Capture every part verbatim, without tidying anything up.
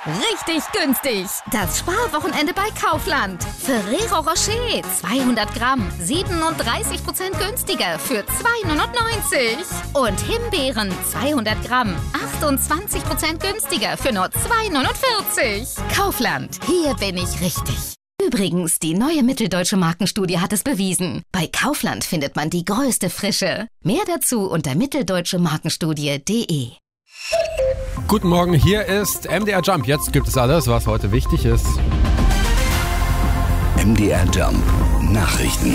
richtig günstig. Das Sparwochenende bei Kaufland. Ferrero Rocher zweihundert Gramm, siebenunddreißig Prozent günstiger für zwei neunundneunzig. Und Himbeeren zweihundert Gramm, achtundzwanzig Prozent günstiger für nur zwei neunundvierzig. Kaufland, hier bin ich richtig. Übrigens, die neue Mitteldeutsche Markenstudie hat es bewiesen. Bei Kaufland findet man die größte Frische. Mehr dazu unter mitteldeutsche markenstudie punkt de. Guten Morgen, hier ist M D R Jump. Jetzt gibt es alles, was heute wichtig ist. M D R Jump Nachrichten.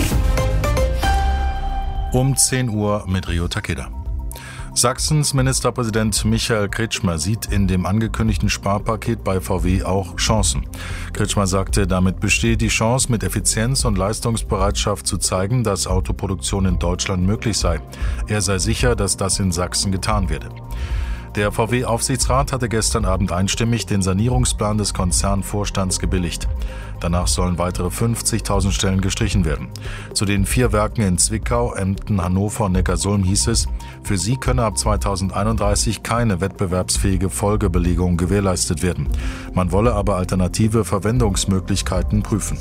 Um zehn Uhr mit Rio Takeda. Sachsens Ministerpräsident Michael Kretschmer sieht in dem angekündigten Sparpaket bei V W auch Chancen. Kretschmer sagte, damit bestehe die Chance, mit Effizienz und Leistungsbereitschaft zu zeigen, dass Autoproduktion in Deutschland möglich sei. Er sei sicher, dass das in Sachsen getan werde. Der V W-Aufsichtsrat hatte gestern Abend einstimmig den Sanierungsplan des Konzernvorstands gebilligt. Danach sollen weitere fünfzigtausend Stellen gestrichen werden. Zu den vier Werken in Zwickau, Emden, Hannover und Neckarsulm hieß es, für sie könne ab zweitausendeinunddreißig keine wettbewerbsfähige Folgebelegung gewährleistet werden. Man wolle aber alternative Verwendungsmöglichkeiten prüfen.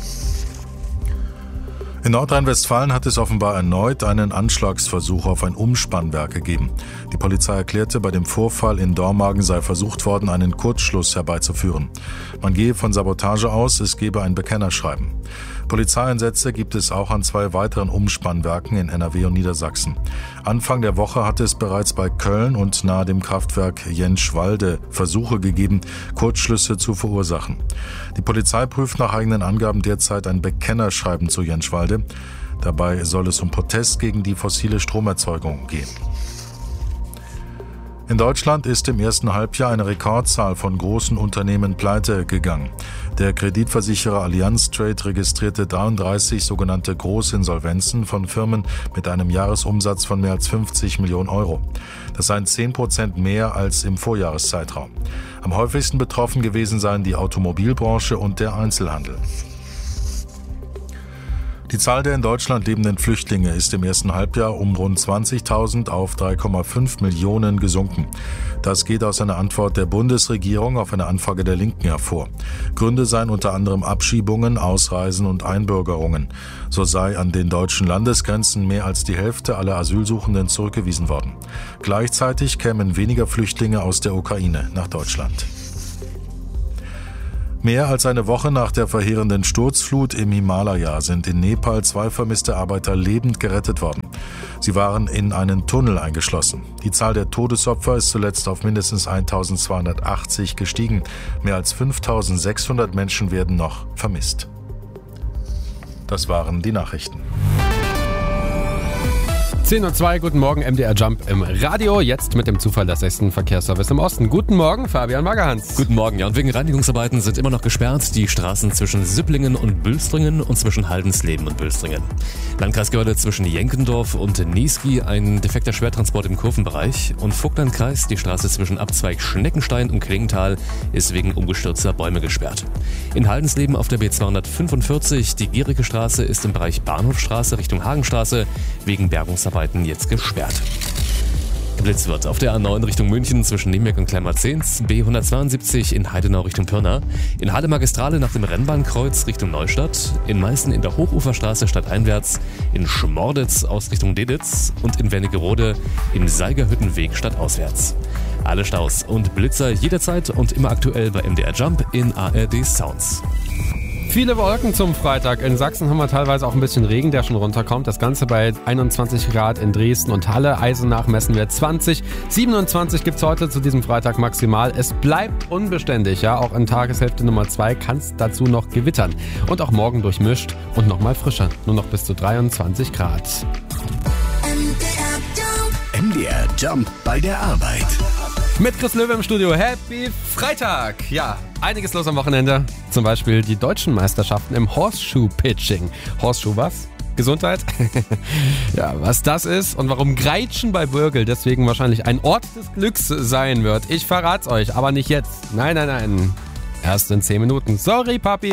In Nordrhein-Westfalen hat es offenbar erneut einen Anschlagsversuch auf ein Umspannwerk gegeben. Die Polizei erklärte, bei dem Vorfall in Dormagen sei versucht worden, einen Kurzschluss herbeizuführen. Man gehe von Sabotage aus, es gebe ein Bekennerschreiben. Polizeieinsätze gibt es auch an zwei weiteren Umspannwerken in N R W und Niedersachsen. Anfang der Woche hatte es bereits bei Köln und nahe dem Kraftwerk Jentschwalde Versuche gegeben, Kurzschlüsse zu verursachen. Die Polizei prüft nach eigenen Angaben derzeit ein Bekennerschreiben zu Jentschwalde. Dabei soll es um Protest gegen die fossile Stromerzeugung gehen. In Deutschland ist im ersten Halbjahr eine Rekordzahl von großen Unternehmen pleite gegangen. Der Kreditversicherer Allianz Trade registrierte dreiunddreißig sogenannte Großinsolvenzen von Firmen mit einem Jahresumsatz von mehr als fünfzig Millionen Euro. Das seien zehn Prozent mehr als im Vorjahreszeitraum. Am häufigsten betroffen gewesen seien die Automobilbranche und der Einzelhandel. Die Zahl der in Deutschland lebenden Flüchtlinge ist im ersten Halbjahr um rund zwanzigtausend auf drei Komma fünf Millionen gesunken. Das geht aus einer Antwort der Bundesregierung auf eine Anfrage der Linken hervor. Gründe seien unter anderem Abschiebungen, Ausreisen und Einbürgerungen. So sei an den deutschen Landesgrenzen mehr als die Hälfte aller Asylsuchenden zurückgewiesen worden. Gleichzeitig kämen weniger Flüchtlinge aus der Ukraine nach Deutschland. Mehr als eine Woche nach der verheerenden Sturzflut im Himalaya sind in Nepal zwei vermisste Arbeiter lebend gerettet worden. Sie waren in einen Tunnel eingeschlossen. Die Zahl der Todesopfer ist zuletzt auf mindestens eintausendzweihundertachtzig gestiegen. Mehr als fünftausendsechshundert Menschen werden noch vermisst. Das waren die Nachrichten. zehn Uhr zwei, guten Morgen, M D R Jump im Radio. Jetzt mit dem zuverlässigsten Verkehrsservice im Osten. Guten Morgen, Fabian Magerhans. Guten Morgen, ja, und wegen Reinigungsarbeiten sind immer noch gesperrt die Straßen zwischen Süpplingen und Bülstringen und zwischen Haldensleben und Bülstringen. Landkreisbehörde zwischen Jenkendorf und Niesky, ein defekter Schwertransport im Kurvenbereich. Und Vogtlandkreis, die Straße zwischen Abzweig Schneckenstein und Klingenthal ist wegen umgestürzter Bäume gesperrt. In Haldensleben auf der B zweihundertfünfundvierzig, die Giericke Straße ist im Bereich Bahnhofstraße Richtung Hagenstraße wegen Bergungsarbeiten jetzt gesperrt. Geblitzt wird auf der A neun Richtung München zwischen Nienberg und Kleinmarzens, B hundertzweiundsiebzig in Heidenau Richtung Pirna, in Halle Magistrale nach dem Rennbahnkreuz Richtung Neustadt, in Meißen in der Hochuferstraße stadteinwärts, in Schmorditz aus Richtung Deditz und in Wernigerode im Seigerhüttenweg stadtauswärts. Alle Staus und Blitzer jederzeit und immer aktuell bei M D R Jump in A R D Sounds. Viele Wolken zum Freitag. In Sachsen haben wir teilweise auch ein bisschen Regen, der schon runterkommt. Das Ganze bei einundzwanzig Grad in Dresden und Halle. Eisenach messen wir zwanzig. siebenundzwanzig gibt es heute zu diesem Freitag maximal. Es bleibt unbeständig. Ja, auch in Tageshälfte Nummer zwei kann es dazu noch gewittern. Und auch morgen durchmischt und nochmal frischer. Nur noch bis zu dreiundzwanzig Grad. M D R Jump bei der Arbeit. Mit Chris Löwe im Studio. Happy Freitag! Ja, einiges los am Wochenende. Zum Beispiel die deutschen Meisterschaften im Horseshoe-Pitching. Horseshoe was? Gesundheit? Ja, was das ist und warum Greitschen bei Bürgel deswegen wahrscheinlich ein Ort des Glücks sein wird. Ich verrat's euch, aber nicht jetzt. Nein, nein, nein. Erst in zehn Minuten. Sorry, Papi.